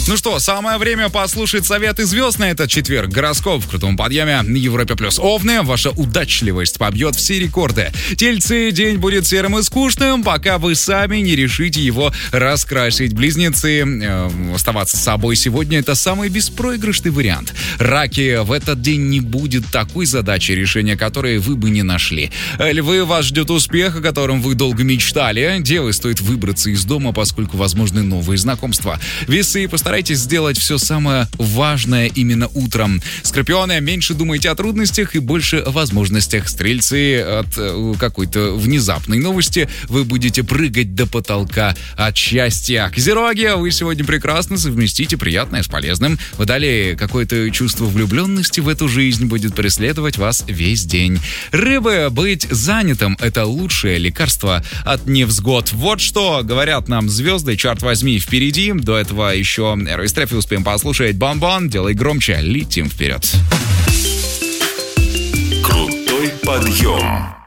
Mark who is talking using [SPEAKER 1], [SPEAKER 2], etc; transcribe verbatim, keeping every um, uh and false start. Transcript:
[SPEAKER 1] Ну что, самое время послушать советы звезд на этот четверг. Гороскоп в крутом подъеме на Европе плюс. Овны, ваша удачливость побьет все рекорды. Тельцы, день будет серым и скучным, пока вы сами не решите его раскрасить. Близнецы, э, оставаться с собой сегодня — это самый беспроигрышный вариант. Раки, в этот день не будет такой задачи, решения которой вы бы не нашли. Львы, вас ждет успех, о котором вы долго мечтали. Девы, стоит выбраться из дома, поскольку возможны новые знакомства. Весы, постарайтесь Старайтесь сделать все самое важное именно утром. Скорпионы, меньше думайте о трудностях и больше о возможностях. Стрельцы, от э, какой-то внезапной новости вы будете прыгать до потолка от счастья. Козероги, вы сегодня прекрасно совместите приятное с полезным. Вы дали какое-то чувство влюбленности в эту жизнь, будет преследовать вас весь день. Рыбы, быть занятым — это лучшее лекарство от невзгод. Вот что говорят нам звезды, черт возьми, впереди. До этого еще Рейстрефи успеем послушать. Бон-бон, делай громче, летим вперед.
[SPEAKER 2] Крутой подъем.